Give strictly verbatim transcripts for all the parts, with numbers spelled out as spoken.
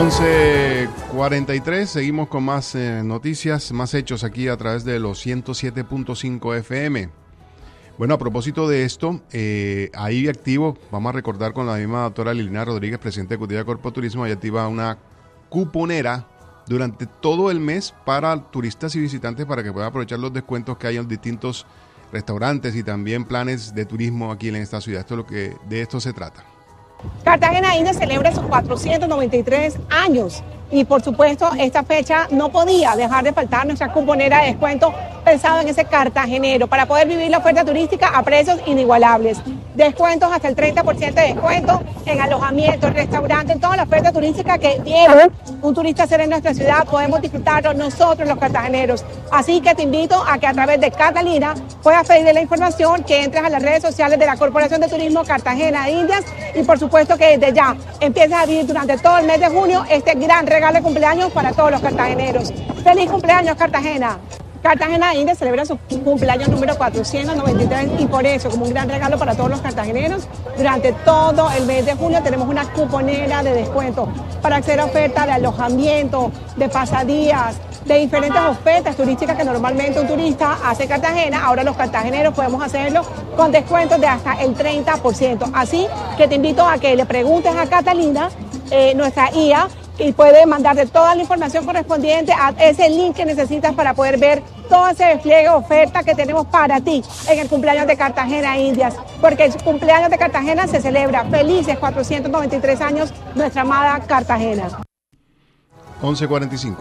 once cuarenta y tres, seguimos con más eh, noticias, más hechos aquí a través de los ciento siete punto cinco F M. Bueno, a propósito de esto, eh, ahí activo, vamos a recordar con la misma doctora Lilina Rodríguez, presidenta ejecutiva de Corpo Turismo, ahí activa una cuponera durante todo el mes para turistas y visitantes para que puedan aprovechar los descuentos que hay en distintos restaurantes y también planes de turismo aquí en esta ciudad. Esto es lo que de esto se trata. Cartagena India celebra sus cuatrocientos noventa y tres años y por supuesto esta fecha no podía dejar de faltar nuestra cuponera de descuento pensado en ese cartagenero para poder vivir la oferta turística a precios inigualables. Descuentos hasta el treinta por ciento de descuento en alojamiento, en restaurantes, en toda la oferta turística que viene un turista a hacer en nuestra ciudad, podemos disfrutarlo nosotros los cartageneros. Así que te invito a que a través de Catalina puedas pedirle la información, que entres a las redes sociales de la Corporación de Turismo Cartagena de Indias y por supuesto que desde ya empieces a vivir durante todo el mes de junio este gran regalo de cumpleaños para todos los cartageneros. ¡Feliz cumpleaños, Cartagena! Cartagena India celebra su cumpleaños número cuatrocientos noventa y tres y por eso, como un gran regalo para todos los cartageneros, durante todo el mes de junio tenemos una cuponera de descuento para acceder a ofertas de alojamiento, de pasadías, de diferentes ofertas turísticas que normalmente un turista hace en Cartagena. Ahora los cartageneros podemos hacerlo con descuentos de hasta el treinta por ciento. Así que te invito a que le preguntes a Catalina, eh, nuestra I A, y puede mandarte toda la información correspondiente a ese link que necesitas para poder ver todo ese despliegue de oferta que tenemos para ti en el cumpleaños de Cartagena Indias, porque el cumpleaños de Cartagena se celebra. Felices cuatrocientos noventa y tres años, nuestra amada Cartagena. once cuarenta y cinco.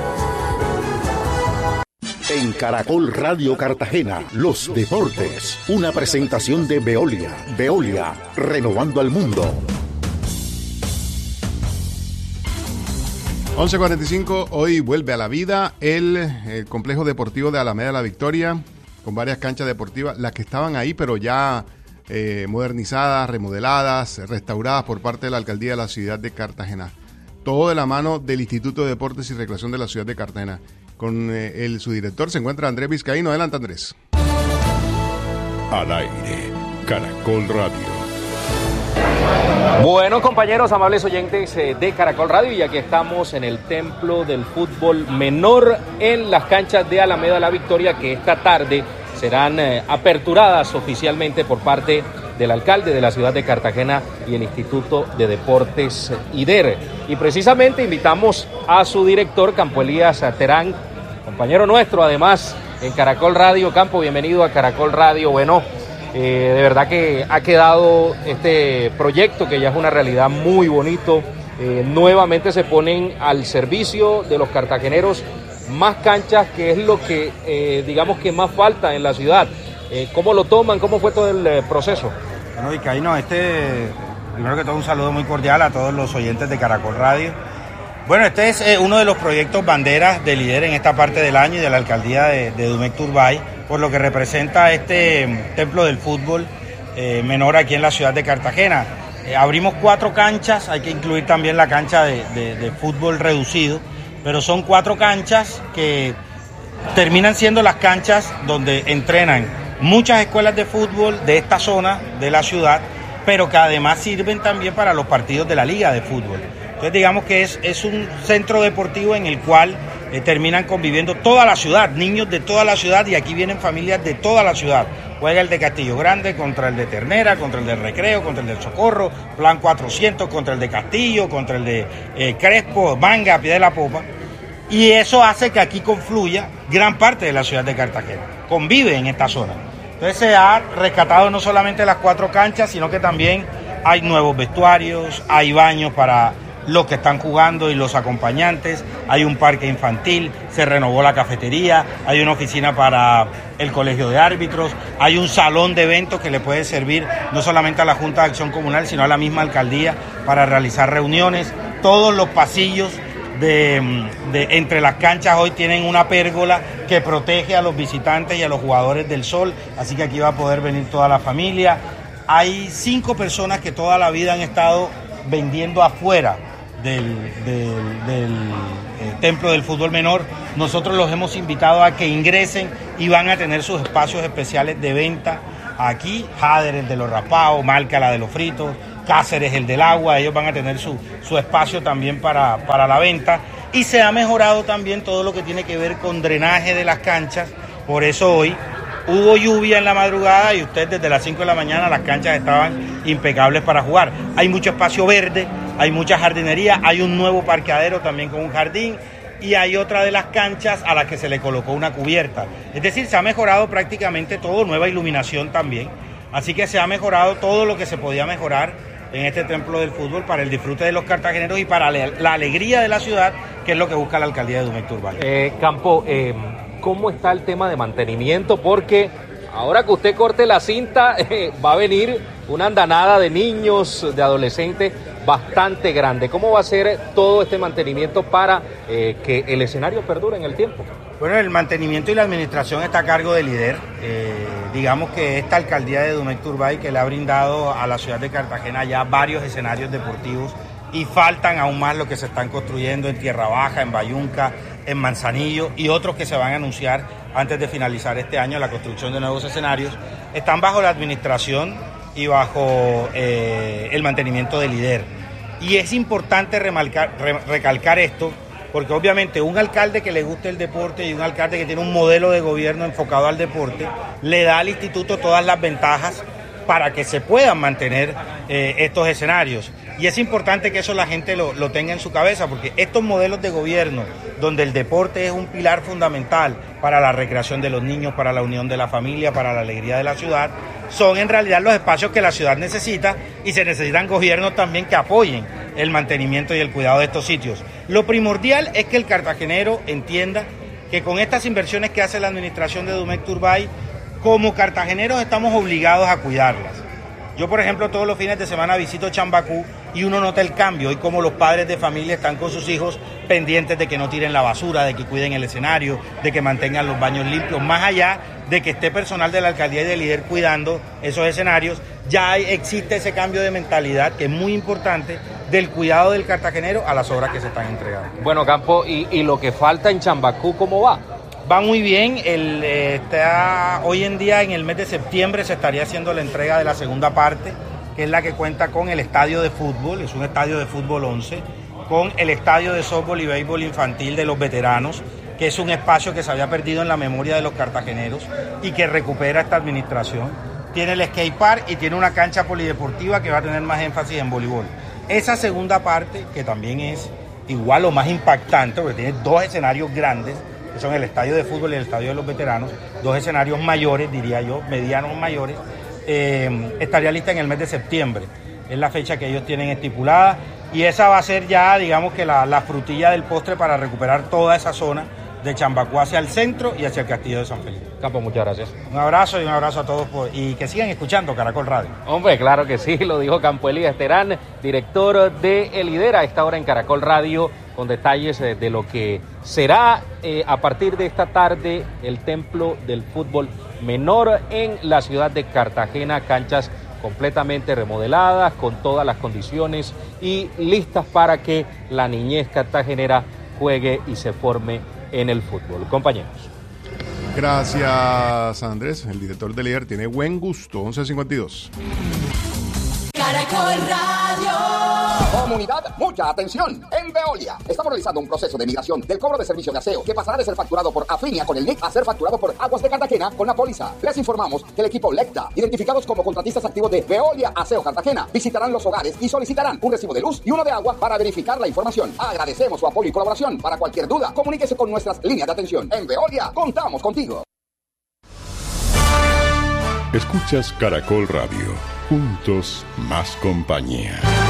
En Caracol Radio Cartagena, los deportes. Una presentación de Veolia. Veolia, renovando al mundo. once cuarenta y cinco, hoy vuelve a la vida el, el complejo deportivo de Alameda La Victoria, con varias canchas deportivas, las que estaban ahí, pero ya eh, modernizadas, remodeladas, restauradas por parte de la alcaldía de la ciudad de Cartagena. Todo de la mano del Instituto de Deportes y Recreación de la ciudad de Cartagena. Con eh, el, su director se encuentra Andrés Vizcaíno. Adelante, Andrés. Al aire, Caracol Radio. Bueno, compañeros, amables oyentes de Caracol Radio, y aquí estamos en el Templo del Fútbol Menor en las canchas de Alameda La Victoria, que esta tarde serán eh, aperturadas oficialmente por parte del alcalde de la ciudad de Cartagena y el Instituto de Deportes I D E R. Y precisamente invitamos a su director, Campo Elías Terán, compañero nuestro además en Caracol Radio. Campo, bienvenido a Caracol Radio. Bueno, Eh, de verdad que ha quedado este proyecto, que ya es una realidad, muy bonito. Eh, nuevamente se ponen al servicio de los cartageneros más canchas, que es lo que eh, digamos que más falta en la ciudad. Eh, ¿Cómo lo toman? ¿Cómo fue todo el eh, proceso? Bueno, Vizcaíno, este, primero que todo un saludo muy cordial a todos los oyentes de Caracol Radio. Bueno, este es eh, uno de los proyectos banderas del I D E R en esta parte del año y de la alcaldía de, de Dumec Turbay, por lo que representa este eh, templo del fútbol eh, menor aquí en la ciudad de Cartagena. Eh, abrimos cuatro canchas, hay que incluir también la cancha de, de, de fútbol reducido, pero son cuatro canchas que terminan siendo las canchas donde entrenan muchas escuelas de fútbol de esta zona de la ciudad, pero que además sirven también para los partidos de la liga de fútbol. Entonces digamos que es, es un centro deportivo en el cual eh, terminan conviviendo toda la ciudad, niños de toda la ciudad, y aquí vienen familias de toda la ciudad. Juega el de Castillo Grande contra el de Ternera, contra el del Recreo, contra el del Socorro, Plan cuatrocientos contra el de Castillo, contra el de eh, Crespo, Manga, Pie de la Popa. Y eso hace que aquí confluya gran parte de la ciudad de Cartagena, convive en esta zona. Entonces se ha rescatado no solamente las cuatro canchas, sino que también hay nuevos vestuarios, hay baños para los que están jugando y los acompañantes, hay un parque infantil, se renovó la cafetería, hay una oficina para el colegio de árbitros, hay un salón de eventos que le puede servir no solamente a la Junta de Acción Comunal, sino a la misma alcaldía para realizar reuniones. Todos los pasillos de, de entre las canchas hoy tienen una pérgola que protege a los visitantes y a los jugadores del sol, así que aquí va a poder venir toda la familia. Hay cinco personas que toda la vida han estado vendiendo afuera del, del, del eh, Templo del Fútbol Menor. Nosotros los hemos invitado a que ingresen y van a tener sus espacios especiales de venta aquí. Jader, el de los rapados, Marca, la de los fritos, Cáceres el del agua, ellos van a tener su, su espacio también para, para la venta. Y se ha mejorado también todo lo que tiene que ver con drenaje de las canchas, por eso hoy hubo lluvia en la madrugada y usted desde las cinco de la mañana las canchas estaban impecables para jugar. Hay mucho espacio verde, hay mucha jardinería, hay un nuevo parqueadero también con un jardín y hay otra de las canchas a la que se le colocó una cubierta. Es decir, se ha mejorado prácticamente todo, nueva iluminación también. Así que se ha mejorado todo lo que se podía mejorar en este templo del fútbol para el disfrute de los cartageneros y para la alegría de la ciudad, que es lo que busca la alcaldía de Dumec Turbay. Eh, Campo, eh, ¿cómo está el tema de mantenimiento? Porque ahora que usted corte la cinta, eh, va a venir una andanada de niños, de adolescentes bastante grande. ¿Cómo va a ser todo este mantenimiento para eh, que el escenario perdure en el tiempo? Bueno, el mantenimiento y la administración está a cargo del líder. Eh, digamos que esta alcaldía de Dumec Turbay, que le ha brindado a la ciudad de Cartagena ya varios escenarios deportivos, y faltan aún más los que se están construyendo en Tierra Baja, en Bayunca, en Manzanillo y otros que se van a anunciar antes de finalizar este año la construcción de nuevos escenarios, están bajo la administración y bajo eh, el mantenimiento del líder. Y es importante remarcar, re, recalcar esto, porque obviamente un alcalde que le guste el deporte y un alcalde que tiene un modelo de gobierno enfocado al deporte, le da al instituto todas las ventajas para que se puedan mantener eh, estos escenarios. Y es importante que eso la gente lo, lo tenga en su cabeza, porque estos modelos de gobierno, donde el deporte es un pilar fundamental para la recreación de los niños, para la unión de la familia, para la alegría de la ciudad, son en realidad los espacios que la ciudad necesita, y se necesitan gobiernos también que apoyen el mantenimiento y el cuidado de estos sitios. Lo primordial es que el cartagenero entienda que con estas inversiones que hace la administración de Dumec Turbay, como cartageneros estamos obligados a cuidarlas. Yo, por ejemplo, todos los fines de semana visito Chambacú y uno nota el cambio y cómo los padres de familia están con sus hijos pendientes de que no tiren la basura, de que cuiden el escenario, de que mantengan los baños limpios, más allá de que esté personal de la alcaldía y del líder cuidando esos escenarios. Ya hay, existe ese cambio de mentalidad que es muy importante del cuidado del cartagenero a las obras que se están entregando. Bueno, Campo, ¿y, y lo que falta en Chambacú, cómo va? Va muy bien, el, eh, está, hoy en día en el mes de septiembre se estaría haciendo la entrega de la segunda parte, que es la que cuenta con el estadio de fútbol, es un estadio de fútbol once, con el estadio de softball y béisbol infantil de los veteranos, que es un espacio que se había perdido en la memoria de los cartageneros y que recupera esta administración. Tiene el skate park y tiene una cancha polideportiva que va a tener más énfasis en voleibol. Esa segunda parte, que también es igual o más impactante, porque tiene dos escenarios grandes, que son el estadio de fútbol y el estadio de los veteranos, dos escenarios mayores, diría yo, medianos mayores, eh, estaría lista en el mes de septiembre. Es la fecha que ellos tienen estipulada y esa va a ser ya, digamos que la, la frutilla del postre para recuperar toda esa zona de Chambacú hacia el centro y hacia el Castillo de San Felipe. Campo, muchas gracias. Un abrazo y un abrazo a todos por, y que sigan escuchando Caracol Radio. Hombre, claro que sí, lo dijo Campo Elías Terán, director de El Líder, a esta hora en Caracol Radio, con detalles de, de lo que será eh, a partir de esta tarde el templo del fútbol menor en la ciudad de Cartagena, canchas completamente remodeladas, con todas las condiciones y listas para que la niñez cartagenera juegue y se forme en el fútbol. Compañeros. Gracias, Andrés. El director del líder tiene buen gusto. once cincuenta y dos. Caracol Radio. Comunidad, mucha atención. En Veolia estamos realizando un proceso de migración del cobro de servicio de aseo que pasará de ser facturado por Afinia con el N I C a ser facturado por Aguas de Cartagena con la póliza. Les informamos que el equipo Lecta, identificados como contratistas activos de Veolia Aseo Cartagena, visitarán los hogares y solicitarán un recibo de luz y uno de agua para verificar la información. Agradecemos su apoyo y colaboración. Para cualquier duda, comuníquese con nuestras líneas de atención. En Veolia, contamos contigo. Escuchas Caracol Radio. Juntos, más compañía.